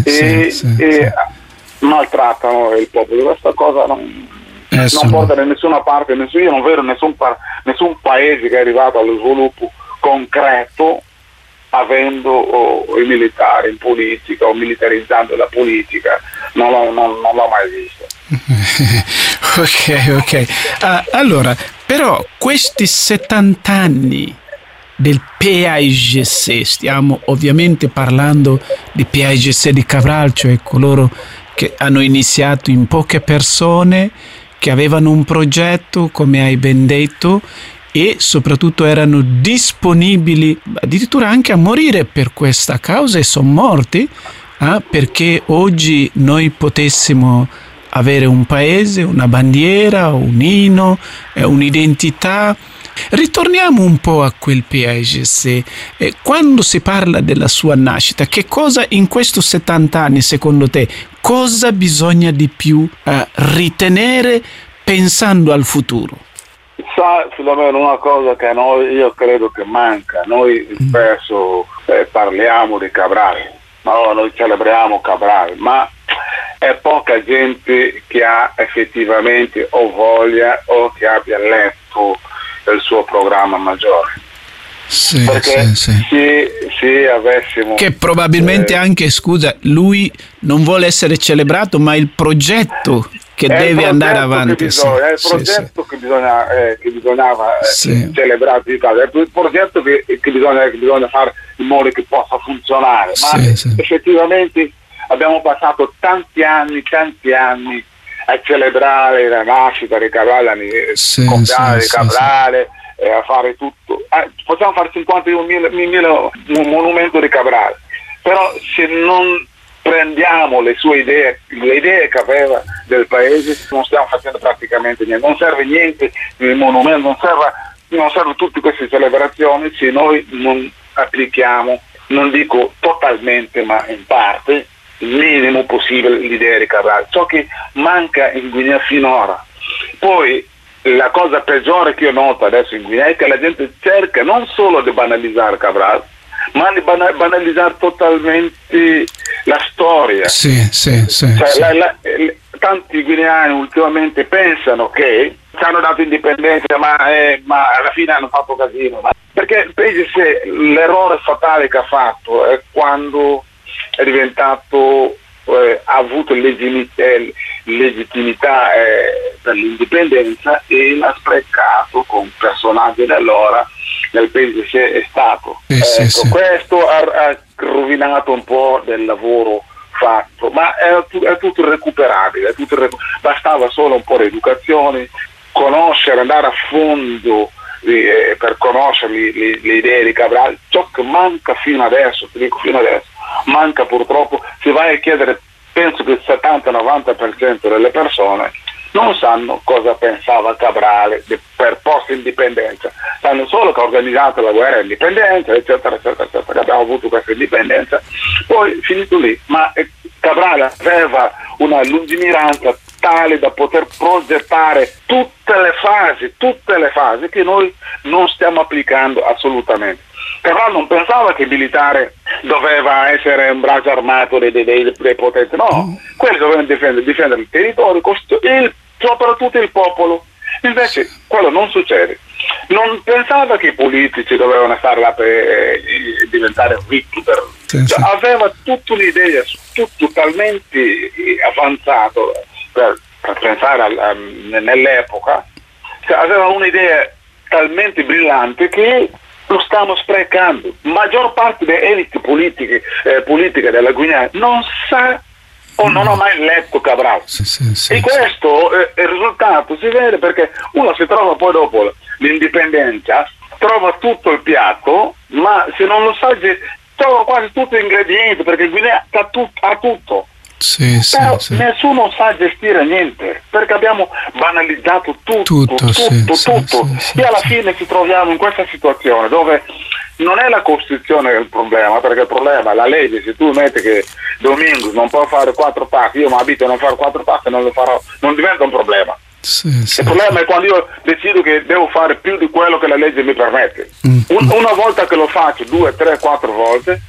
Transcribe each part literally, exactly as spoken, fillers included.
e, sì, e sì. maltrattano il popolo. Questa cosa non, eh, non sono... porta da nessuna parte, nessun, io non vedo nessun, nessun paese che è arrivato allo sviluppo concreto avendo oh, i militari in politica o militarizzando la politica, non l'ho, non, non l'ho mai visto. Ok, ok. Uh, allora, però questi settanta anni del P A I G C, stiamo ovviamente parlando di P A I G C di Cabral, cioè coloro che hanno iniziato in poche persone, che avevano un progetto, come hai ben detto, e soprattutto erano disponibili addirittura anche a morire per questa causa, e sono morti eh, perché oggi noi potessimo avere un paese, una bandiera, un inno, eh, un'identità. Ritorniamo un po' a quel P A I G C. Eh, quando si parla della sua nascita, che cosa in questi settanta anni, secondo te, cosa bisogna di più eh, ritenere pensando al futuro? Sa, Filomeno, una cosa che noi, io credo che manca, noi spesso eh, parliamo di Cabral, no, noi celebriamo Cabral, ma è poca gente che ha effettivamente o voglia o che abbia letto il suo programma maggiore. Sì, perché sì, sì. Se, se avessimo che probabilmente eh, anche, scusa, lui non vuole essere celebrato, ma il progetto che è deve il andare progetto avanti. che bisogna, sì, è il sì, progetto sì. che, bisogna, eh, che bisognava eh, Sì. celebrare di caso, è il progetto che, che, bisogna, che bisogna fare in modo che possa funzionare, ma Sì, sì. effettivamente abbiamo passato tanti anni, tanti anni a celebrare la nascita di Cabral, a Sì, compiare sì, di Cabral, sì. eh, a fare tutto. Eh, possiamo fare cinquantamila monumenti di Cabral, però se non prendiamo le sue idee, le idee che aveva del paese, non stiamo facendo praticamente niente, non serve niente il monumento, non serve, non serve tutte queste celebrazioni se noi non applichiamo, non dico totalmente ma in parte, il minimo possibile l'idea di Cabral, ciò che manca in Guinea finora. Poi la cosa peggiore che io noto adesso in Guinea è che la gente cerca non solo di banalizzare Cabral, ma di banalizzare totalmente la storia. Sì, sì, sì, cioè, sì. La, la, tanti guineani ultimamente pensano che ci hanno dato indipendenza, ma, eh, ma alla fine hanno fatto casino. Ma, perché pensi se l'errore fatale che ha fatto è quando è diventato, eh, ha avuto legittimità, legittimità eh, per l'indipendenza e l'ha sprecato con personaggi dell'ora nel paese se è stato. Sì, ecco, sì, sì. Questo ha, ha rovinato un po' del lavoro fatto, ma è, è tutto recuperabile, è tutto recu- bastava solo un po' di educazione, conoscere, andare a fondo eh, per conoscere le, le, le idee di Cabral. Ciò che manca fino adesso, ti dico fino adesso, manca purtroppo, se vai a chiedere, penso che il settanta novanta per cento delle persone non sanno cosa pensava Cabral per post-indipendenza, sanno solo che ha organizzato la guerra d'indipendenza, eccetera, eccetera, eccetera, che abbiamo avuto questa indipendenza, poi finito lì, ma Cabral aveva una lungimiranza tale da poter progettare tutte le fasi, tutte le fasi che noi non stiamo applicando assolutamente. Cabral non pensava che il militare doveva essere un braccio armato dei, dei, dei, dei potenti, no, quelli dovevano difendere, difendere il territorio, il, soprattutto il popolo. Invece quello non succede. Non pensava che i politici dovevano stare là per eh, diventare ricchi, per, sì, cioè, sì. aveva tutta un'idea, tutto talmente avanzato per, per pensare al, a, nell'epoca, cioè, aveva un'idea talmente brillante che lo stiamo sprecando. Maggior parte delle elite politiche, eh, politiche della Guinea non sa o non ho mai letto Cabral. Sì, sì, sì, e questo eh, il risultato si vede perché uno si trova poi dopo l'indipendenza, trova tutto il piatto, ma se non lo sa trova quasi tutti gli ingredienti, perché Guinea ha, tut- ha tutto. Sì, sì, Però sì. nessuno sa gestire niente, perché abbiamo banalizzato tutto, Tutto, tutto, sì, tutto, sì, tutto. sì, sì, e alla sì. fine ci troviamo in questa situazione dove non è la Costituzione il problema, perché il problema è la legge. Se tu metti che Domingos non può fare quattro passi, io mi abito a non fare quattro passi, non lo farò, non diventa un problema. Sì, sì, Il problema è quando io decido che devo fare più di quello che la legge mi permette. Mm. Un, una volta che lo faccio, due, tre, quattro volte,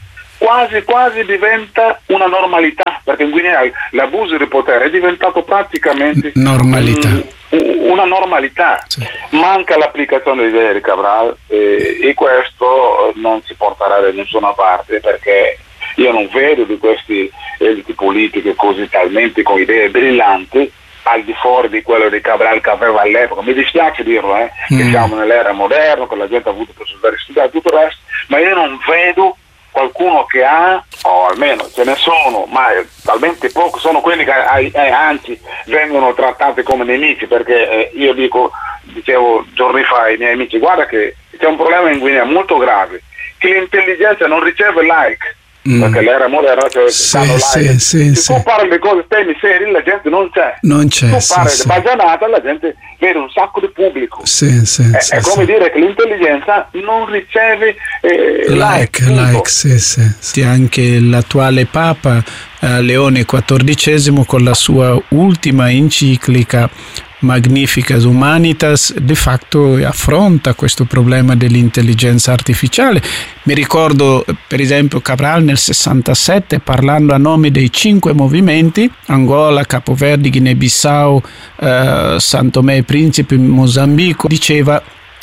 quasi quasi diventa una normalità, perché in Guinea l'abuso di potere è diventato praticamente normalità. Un, una normalità. Sì. Manca l'applicazione dell'idea di Cabral e, e questo non si porterà da nessuna parte, perché io non vedo di questi eliti politiche così talmente con idee brillanti al di fuori di quello di Cabral che aveva all'epoca. Mi dispiace dirlo, eh, mm. che siamo nell'era moderna, che la gente ha avuto possibilità di studiare tutto il resto, ma io non vedo qualcuno che ha, o almeno ce ne sono, ma talmente poco, sono quelli che eh, anzi vengono trattati come nemici, perché eh, io dico, dicevo giorni fa ai miei amici, guarda che c'è un problema in Guinea molto grave, che l'intelligenza non riceve like, mm. perché l'era moderna, cioè sì, like. Sì, sì, se sì. tu parli di cose, temi seri, la gente non c'è. Non c'è. Se tu parli sì, di bagianata, la gente vede un sacco di pubblico. Sì, sì, è, sì, è come sì. dire che l'intelligenza non riceve eh, like, like, like sì, sì, sì. Anche l'attuale Papa eh, Leone quattordicesimo con la sua ultima enciclica Magnificas Humanitas di fatto affronta questo problema dell'intelligenza artificiale. Mi ricordo per esempio Cabral nel sessantasette, parlando a nome dei cinque movimenti, Angola, Capoverde, Guinea-Bissau, eh, San Tomé e Principe, Mozambico, diceva: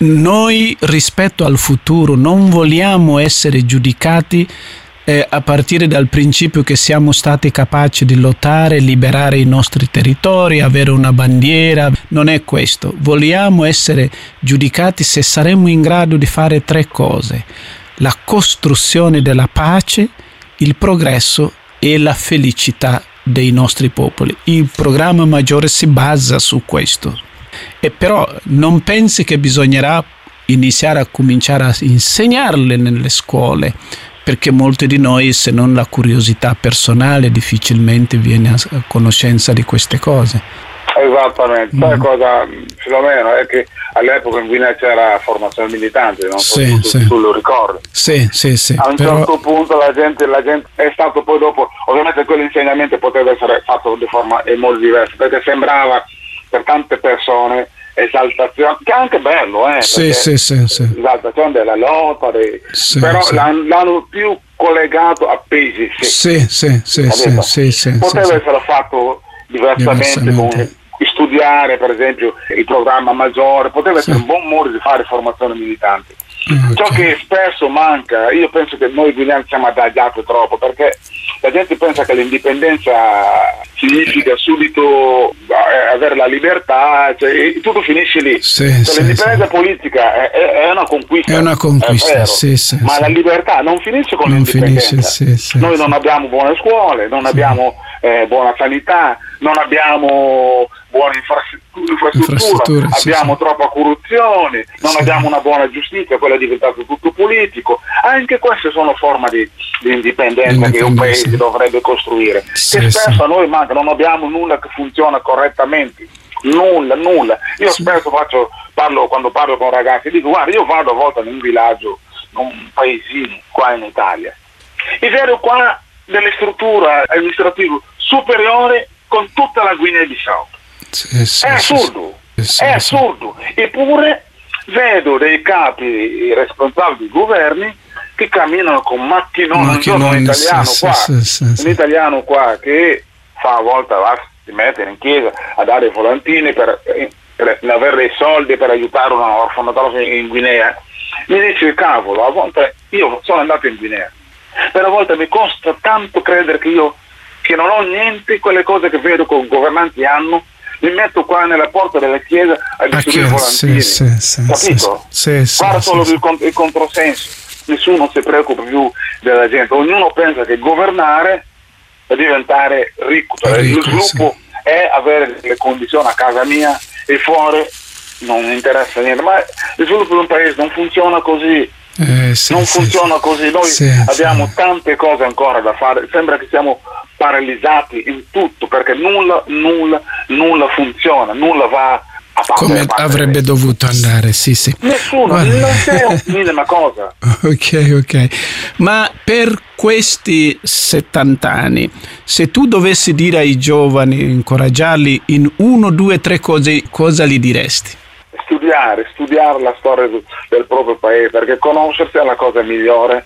noi rispetto al futuro non vogliamo essere giudicati Eh, a partire dal principio che siamo stati capaci di lottare, liberare i nostri territori, avere una bandiera. Non è questo. Vogliamo essere giudicati se saremo in grado di fare tre cose: la costruzione della pace, il progresso e la felicità dei nostri popoli. Il programma maggiore si basa su questo. E però non pensi che bisognerà iniziare a cominciare a insegnarle nelle scuole, perché molti di noi, se non la curiosità personale, difficilmente viene a conoscenza di queste cose. Esattamente, sai mm. cosa, Filomeno, è che all'epoca in Guinea c'era formazione militante, non so sì, se sì. tu lo ricordi. Sì, sì, sì. A un però... certo punto la gente, la gente è stato poi dopo, ovviamente quell'insegnamento poteva essere fatto di forma molto diversa, perché sembrava per tante persone esaltazione, che è anche bello, eh, sì, sì, sì, sì. esaltazione della lotta, dei, sì, però sì. L'hanno, l'hanno più collegato a pesi, sì, sì, sì, sì, sì, sì, poteva sì, essere fatto diversamente, diversamente. Con studiare per esempio il programma maggiore, poteva essere sì. un buon modo di fare formazione militante. Okay. Ciò che spesso manca, io penso che noi guineani siamo adagiati troppo, perché la gente pensa che l'indipendenza significa subito avere la libertà, cioè, tutto finisce lì. Sì, cioè, sì, l'indipendenza sì. politica è, è una conquista, è una conquista, è sì, sì, ma sì. la libertà non finisce con non l'indipendenza. Finisce, sì, sì, noi sì. non abbiamo buone scuole, non sì. abbiamo eh, buona sanità, non abbiamo buone infrastrutture, infrastrutture abbiamo sì, troppa corruzione, non sì. abbiamo una buona giustizia, quella è diventato tutto politico. Anche queste sono forme di, di indipendenza che un paese sì. dovrebbe costruire, sì, che spesso sì. a noi manca, non abbiamo nulla che funziona correttamente, nulla, nulla. Io sì. spesso faccio, parlo, quando parlo con ragazzi, dico: guarda, io vado a volte in un villaggio, in un paesino qua in Italia, e vedo qua delle strutture amministrative superiori con tutta la Guinea-Bissau. Sì, sì, è assurdo, sì, sì, è assurdo. Eppure vedo dei capi responsabili di governi che camminano con macchinoni, non so, un italiano sì, qua, sì, sì, un sì. italiano qua che fa a volte va, si mette in chiesa a dare i volantini per, per avere dei soldi per aiutare una orfanotrofia in Guinea. Mi dice: cavolo, a volte io sono andato in Guinea, per a volte mi costa tanto credere che io che non ho niente, quelle cose che vedo che i governanti hanno, mi metto qua nella porta della chiesa a distribuire i volantini, sì, sì, capito? Sì, sì, guarda sì, solo sì. Il, cont- il controsenso, nessuno si preoccupa più della gente, ognuno pensa che governare è diventare ricco, cioè ricco lo sviluppo sì. è avere le condizioni a casa mia e fuori non mi interessa niente, ma il sviluppo di un paese non funziona così. Eh, sì, non sì, funziona sì. cose, noi sì, abbiamo sì. tante cose ancora da fare, sembra che siamo paralizzati in tutto, perché nulla, nulla, nulla funziona, nulla va a parte, come a parte avrebbe dovuto andare, sì, sì. Nessuno, Guarda. non c'è un minima cosa. Ok, ok. Ma per questi settanta anni, se tu dovessi dire ai giovani, incoraggiarli in uno, due, tre cose, cosa gli diresti? Studiare, studiare la storia del proprio paese, perché conoscersi è la cosa migliore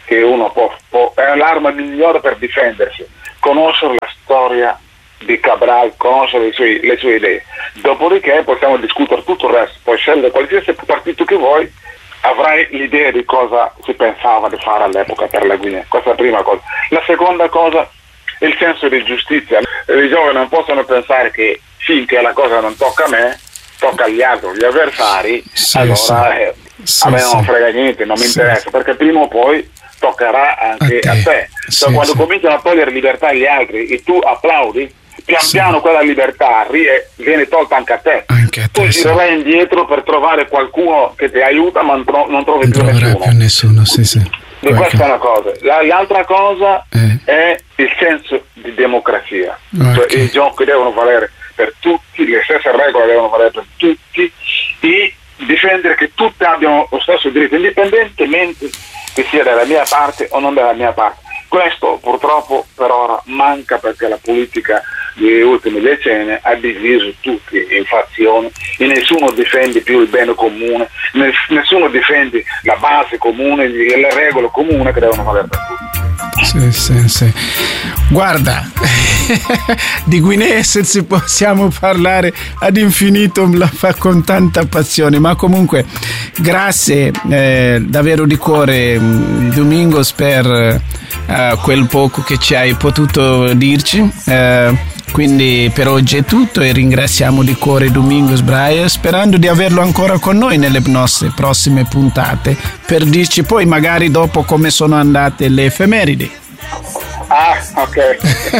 che uno può, può è l'arma migliore per difendersi, conoscere la storia di Cabral, conoscere le sue, le sue idee, dopodiché possiamo discutere tutto il resto, puoi scegliere qualsiasi partito che vuoi, avrai l'idea di cosa si pensava di fare all'epoca per la Guinea. Questa è la prima cosa. La seconda cosa, il senso di giustizia. I giovani non possono pensare che finché la cosa non tocca a me, tocca agli altri, gli avversari, sì, allora sì. Eh, sì, a me non sì. frega niente, non mi sì. interessa, perché prima o poi toccherà anche okay. a te. Sì, cioè, quando sì. cominciano a togliere libertà agli altri e tu applaudi, pian sì. piano quella libertà viene tolta anche a te. Anche a te tu girerai sì. indietro per trovare qualcuno che ti aiuta, ma non, tro- non trovi non più nessuno. più nessuno. Sì, sì. E questa è una cosa. La, l'altra cosa eh. è il senso di democrazia. Okay. Cioè, i giochi devono valere per tutti, le stesse regole devono valere per tutti, e difendere che tutti abbiano lo stesso diritto, indipendentemente che sia dalla mia parte o non dalla mia parte. Questo purtroppo per ora manca, perché la politica delle ultime decenni ha diviso tutti in fazioni e nessuno difende più il bene comune, nessuno difende la base comune, le regole comuni che devono valere per tutti. Sì, sì, sì. Guarda, di Guinea si possiamo parlare ad infinito, la fa con tanta passione, ma comunque grazie eh, davvero di cuore, Domingos, per eh, quel poco che ci hai potuto dirci. Eh, quindi per oggi è tutto e ringraziamo di cuore Domingos Braia, sperando di averlo ancora con noi nelle nostre prossime puntate per dirci poi magari dopo come sono andate le effemeridi. Ah, ok.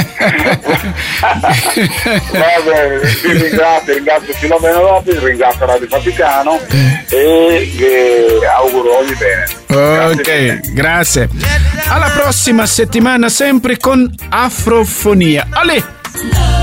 Va bene, ti ringrazio, ringrazio Filomeno Lopez, ringrazio Radio Vaticano e eh, auguro ogni bene. Ok, grazie, grazie. Alla prossima settimana sempre con Afrofonia. Ale!